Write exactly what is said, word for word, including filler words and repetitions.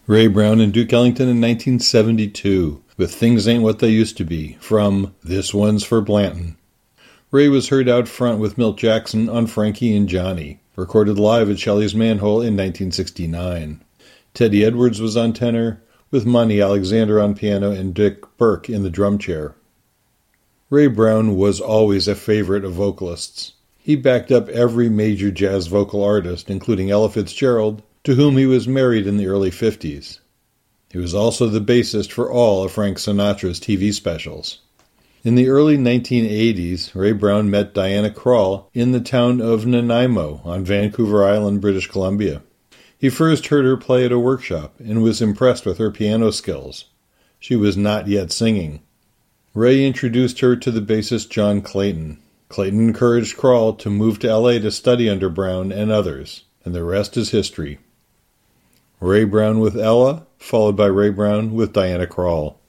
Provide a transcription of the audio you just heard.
Ray Brown and Duke Ellington in nineteen seventy-two, with Things Ain't What They Used to Be, from This One's for Blanton. Ray was heard out front with Milt Jackson on Frankie and Johnny, recorded live at Shelley's Manhole in nineteen sixty-nine. Teddy Edwards was on tenor, with Monty Alexander on piano and Dick Burke in the drum chair. Ray Brown was always a favorite of vocalists. He backed up every major jazz vocal artist, including Ella Fitzgerald, to whom he was married in the early fifties. He was also the bassist for all of Frank Sinatra's T V specials. In the early nineteen eighties, Ray Brown met Diana Krall in the town of Nanaimo on Vancouver Island, British Columbia. He first heard her play at a workshop and was impressed with her piano skills. She was not yet singing. Ray introduced her to the bassist John Clayton. Clayton encouraged Krall to move to L A to study under Brown and others, and the rest is history. Ray Brown with Ella, followed by Ray Brown with Diana Krall.